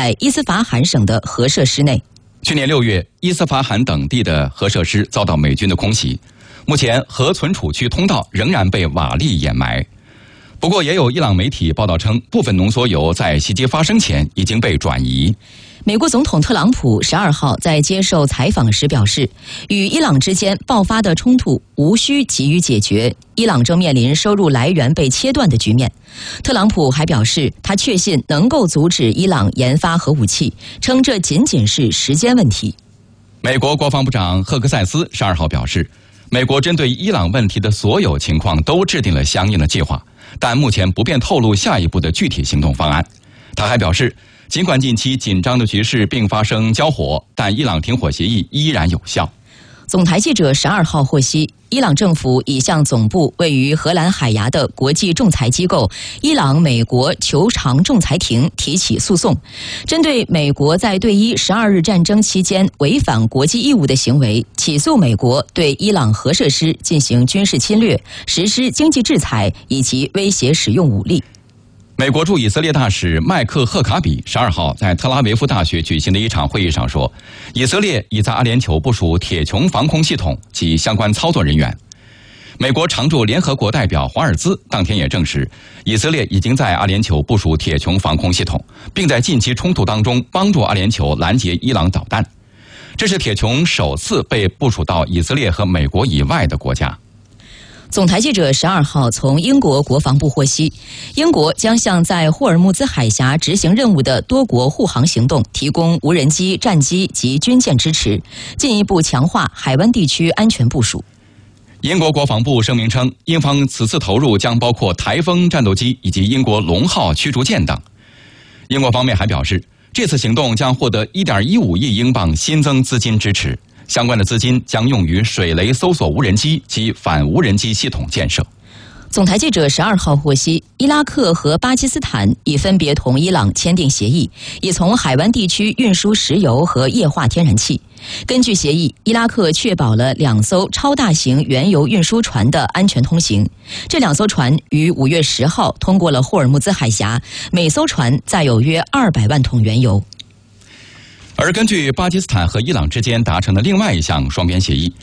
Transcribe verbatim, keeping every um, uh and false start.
在伊斯法罕省的核设施内。 去年六月，伊斯法罕等地的核设施遭到美军的空袭，目前核存储区通道仍然被瓦砾掩埋。不过，也有伊朗媒体报道称，部分浓缩铀在袭击发生前已经被转移。 美国总统特朗普十二号在接受采访时表示，与伊朗之间爆发的冲突无需急于解决，伊朗正面临收入来源被切断的局面。特朗普还表示，他确信能够阻止伊朗研发核武器，称这仅仅是时间问题。 美国国防部长赫克塞斯十二号表示，美国针对伊朗问题的所有情况都制定了相应的计划，但目前不便透露下一步的具体行动方案。他还表示，尽管近期紧张的局势并发生交火，但伊朗停火协议依然有效。 总台记者十二号获悉，伊朗政府已向总部位于荷兰海牙的国际仲裁机构伊朗美国求偿仲裁庭提起诉讼，针对美国在对伊十二日战争期间违反国际义务的行为，起诉美国对伊朗核设施进行军事侵略、实施经济制裁以及威胁使用武力。 美国驻以色列大使麦克赫卡比十二号在特拉维夫大学举行的一场会议上说，以色列已在阿联酋部署铁穹防空系统及相关操作人员。美国常驻联合国代表华尔兹当天也证实，以色列已经在阿联酋部署铁穹防空系统，并在近期冲突当中帮助阿联酋拦截伊朗导弹。这是铁穹首次被部署到以色列和美国以外的国家。 总台记者十二号从英国国防部获悉，英国将向在霍尔木兹海峡执行任务的多国护航行动提供无人机、战机及军舰支持，进一步强化海湾地区安全部署。 英国国防部声明称，英方此次投入将包括台风战斗机以及英国龙号驱逐舰等。英国方面还表示，这次行动将获得 一点一五亿英镑新增资金支持，相关的资金将用于水雷搜索无人机及反无人机系统建设。 总台记者十二号获悉，伊拉克和巴基斯坦已分别同伊朗签订协议，以从海湾地区运输石油和液化天然气。根据协议，伊拉克确保了两艘超大型原油运输船的安全通行。这两艘船于五月十号通过了霍尔木兹海峡，每艘船载有约二百万桶原油。 而根据巴基斯坦和伊朗之间达成的另外一项双边协议，